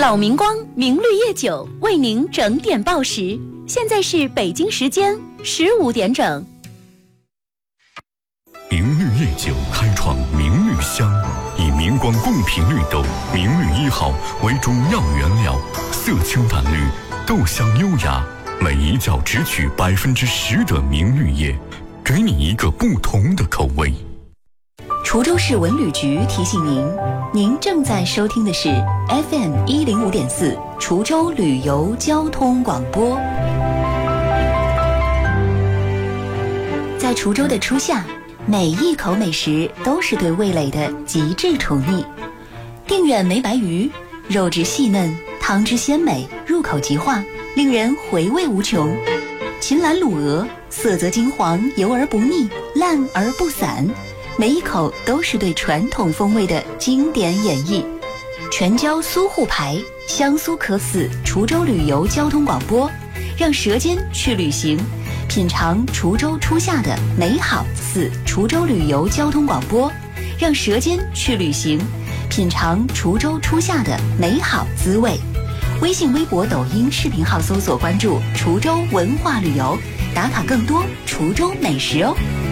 老明光明绿叶酒为您整点报时，现在是北京时间15点整。 明绿叶酒开创明绿香，以明光贡品绿豆明绿1号为主要原料，色清淡绿，豆香优雅，每一窖只取10%的明绿叶，给你一个不同的口味。 滁州市文旅局提醒您，您正在收听的是 FM 105.4滁州旅游交通广播。在滁州的初夏，每一口美食都是对味蕾的极致宠溺。定远梅白鱼，肉质细嫩，汤汁鲜美，入口即化，令人回味无穷。秦岚卤鹅，色泽金黄，油而不腻，烂而不散，每一口都是对传统风味的经典演绎。全椒苏沪排，香酥可死。滁州旅游交通广播，让舌尖去旅行，品尝滁州初夏的美好。滁州旅游交通广播，让舌尖去旅行，品尝滁州初夏的美好滋味。微信、微博、抖音视频号搜索关注滁州文化旅游，打卡更多滁州美食哦。